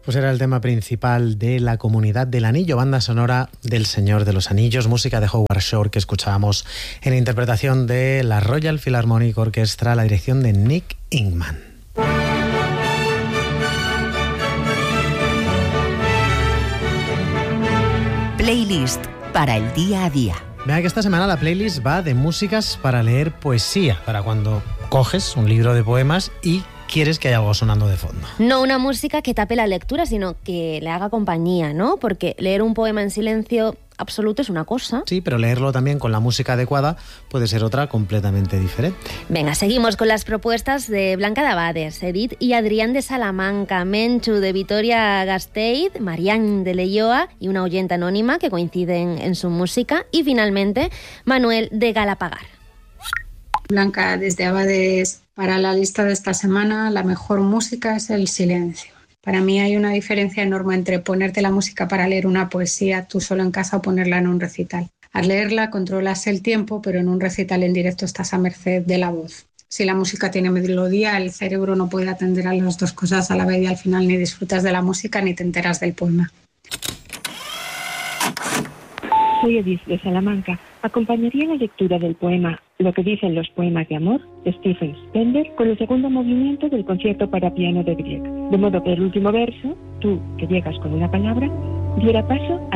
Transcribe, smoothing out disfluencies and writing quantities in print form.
Pues era el tema principal de La Comunidad del Anillo, banda sonora del Señor de los Anillos, música de Howard Shore que escuchábamos en interpretación de la Royal Philharmonic Orchestra, la dirección de Nick Ingman. Playlist para el día a día. Vea que esta semana la playlist va de músicas para leer poesía, para cuando coges un libro de poemas y quieres que haya algo sonando de fondo. No una música que tape la lectura, sino que le haga compañía, ¿no? Porque leer un poema en silencio absoluto es una cosa. Sí, pero leerlo también con la música adecuada puede ser otra completamente diferente. Venga, seguimos con las propuestas de Blanca de Abades, Edith y Adrián de Salamanca, Menchu de Vitoria-Gasteiz, Marián de Leioa y una oyente anónima que coinciden en su música, y finalmente Manuel de Galapagar. Blanca desde Abades. Para la lista de esta semana, la mejor música es el silencio. Para mí hay una diferencia enorme entre ponerte la música para leer una poesía tú solo en casa o ponerla en un recital. Al leerla controlas el tiempo, pero en un recital en directo estás a merced de la voz. Si la música tiene melodía, el cerebro no puede atender a las dos cosas a la vez y al final ni disfrutas de la música ni te enteras del poema. Soy Edith de Salamanca. Acompañaría la lectura del poema Lo que dicen los poemas de amor de Stephen Spender con el segundo movimiento del concierto para piano de Grieg. De modo que el último verso, tú que llegas con una palabra, diera paso a